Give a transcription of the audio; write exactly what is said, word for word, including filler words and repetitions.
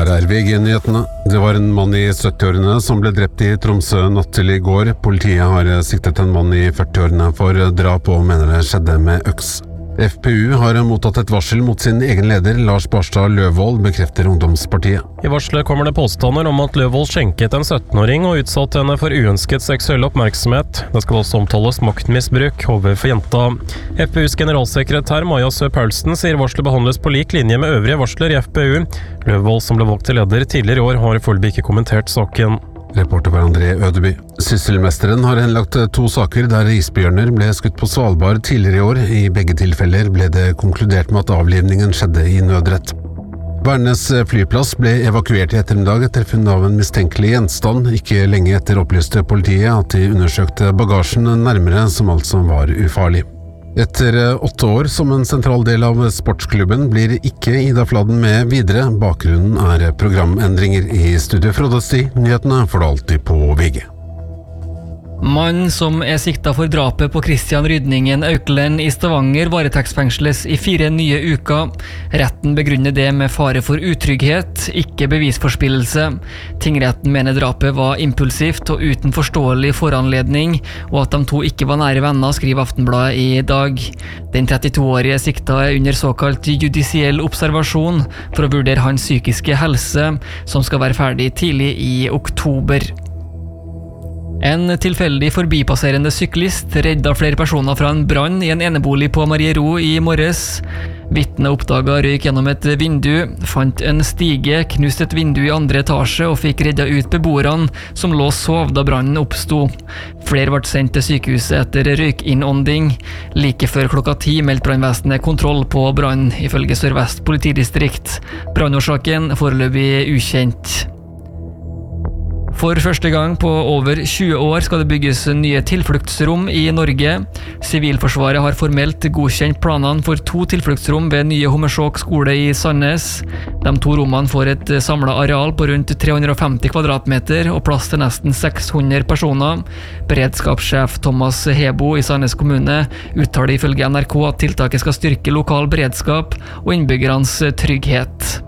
Her er V G-nyhetene. Det var en mann i sytti-årene som ble drept i Tromsø natt til i går. Politiet har siktet en mann i førti-årene for drap og mener det skjedde med øks. F P U har mottatt et varsel mot sin egen leder, Lars Barstad Løvold, bekrefter Ungdomspartiet. I varselet kommer det påstander om at Løvold skjenket en sytten-åring og utsatte henne for uønsket seksuell oppmerksomhet. Det skal også omtales maktmisbruk overfor jenta. F P U's generalsekretær Maja Sø Paulsen sier varselet behandles på lik linje med øvrige varsler i F P U. Løvold, som ble valgt til leder tidligere i år, har foreløpig ikke kommentert saken. Reporter var André Ødeby. Sysselmesteren har henlagt to saker der isbjørner ble skutt på Svalbard tidligere i år. I begge tilfeller ble det konkludert med at avlivningen skjedde i nødrett. Værnes flyplass ble evakuert i ettermiddag etter funn av en mistenkelig gjenstand. Ikke lenge etter opplyste politiet at de undersøkte bagasjen nærmere, som altså var ufarlig. Etter åtte år som en sentral del av sportsklubben blir ikke Ida Fladen med videre. Bakgrunnen er programendringer. I studio Frode Sti. Nyhetene får du alltid på V G. Mannen som er sikta for drapet på Christian Rydningen Auklend i Stavanger varetektsfengsles i fire nye uker. Retten begrunner det med fare for utrygghet, ikke bevisforspillelse. Tingretten mener drapet var impulsivt og uten forståelig foranledning, og at de to ikke var nære venner, skriver Aftenbladet i dag. Den trettito-årige sikta er under såkalt judisiell observasjon for å vurdere hans psykiske helse, som skal være ferdig tidlig i oktober. En tilfeldig forbipasserende syklist redda flere personer fra en brann i en enebolig på Mariero i morges. Vitnet oppdaget røyk gjennom et vindu, fant en stige, knust et vindu i andre etasje og fikk redda ut beboerne som lå og sov da brannen oppsto. Flere ble sendt til sykehuset etter røykinnånding. Like før klokka ti meldte brannvesenet kontroll på brann, ifølge Sør-Vest politidistrikt. Brannårsaken foreløpig ukjent. For første gang på over tjue år skal det bygges nye tilfluktsrom i Norge. Sivilforsvaret har formelt godkjent planene for to tilfluktsrom ved nye Hommersåk skole i Sandnes. De to rommene får et samlet areal på rundt tre hundre og femti kvadratmeter og plass til nesten seks hundre personer. Beredskapssjef Thomas Hebo i Sandnes kommune uttaler ifølge N R K at tiltaket skal styrke lokal beredskap og innbyggernes trygghet.